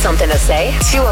something to say?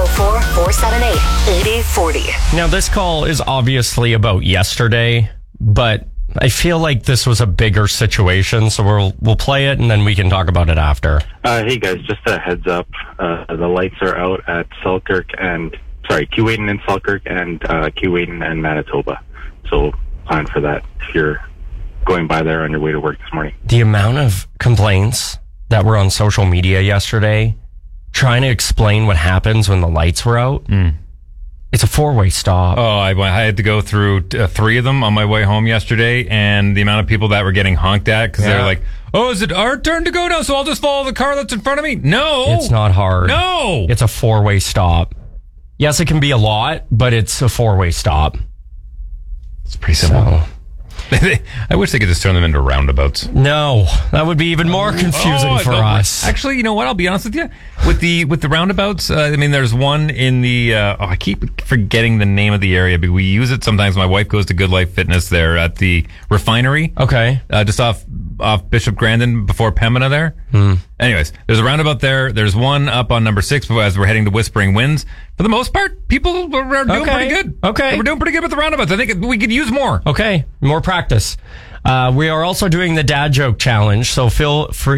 204-478-8040. Now, this call is obviously about yesterday, but I feel like this was a bigger situation, so we'll play it and then we can talk about it after. Hey guys, just a heads up. The lights are out at Keewaydin and Selkirk and Keewaydin and Manitoba. So plan for that if you're going by there on your way to work this morning. The amount of complaints that were on social media yesterday trying to explain what happens when the lights were out. It's a four-way stop. Oh, I had to go through 3 of them on my way home yesterday, and the amount of people that were getting honked at because they're like, oh, is it our turn to go now, so I'll just follow the car that's in front of me? No. It's not hard. No. It's a four-way stop. Yes, it can be a lot, but it's a four-way stop. It's pretty simple. I wish they could just turn them into roundabouts. No, that would be even more confusing for us. Actually, you know what? I'll be honest with you. With the roundabouts, I mean, there's one in the. I keep forgetting the name of the area, but we use it sometimes. My wife goes to Good Life Fitness there at the refinery. Okay, just off Bishop Grandin before Pembina there. Anyways, there's a roundabout there. There's one up on number 6 as we're heading to Whispering Winds. For the most part, people are doing pretty good. Okay. We're doing pretty good with the roundabouts. I think we could use more. Okay. More practice. We are also doing the dad joke challenge. So feel free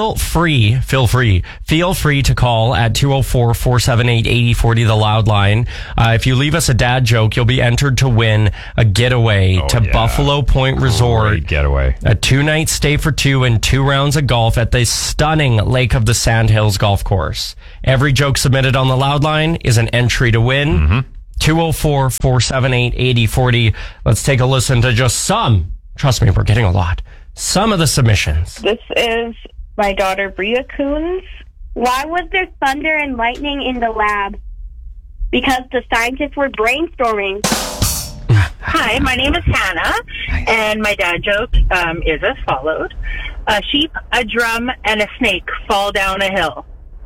to call at 204-478-8040, the loud line. If you leave us a dad joke, you'll be entered to win a getaway to Buffalo Point Resort. Great getaway. A 2-night stay for 2 and 2 rounds of golf at the stunning Lake of the Sandhills golf course. Every joke submitted on the loud line is an entry to win. 204-478-8040. Let's take a listen to just some. Trust me, we're getting a lot. Some of the submissions. This is my daughter, Bria Coons. Why was there thunder and lightning in the lab? Because the scientists were brainstorming. Hi, my name is Hannah, and my dad joke is as followed. A sheep, a drum, and a snake fall down a hill.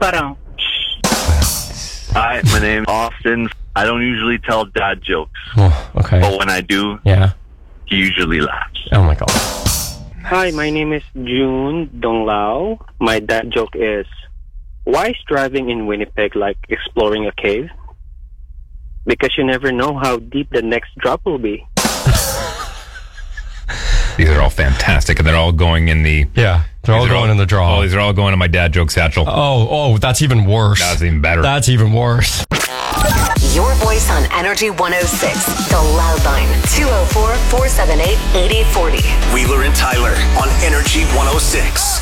Hi, my name's Austin. I don't usually tell dad jokes. Oh, okay. But when I do, he usually laughs. Oh my God. Hi, my name is June Donglao. My dad joke is, why is driving in Winnipeg like exploring a cave? Because you never know how deep the next drop will be. These are all fantastic, and they're all going in the... Yeah, they're all going in the draw. Oh, these are all going in my dad joke satchel. Oh, that's even worse. That's even better. That's even worse. Your voice on Energy 106, the loud line, 204-478-8040. Wheeler and Tyler on Energy 106.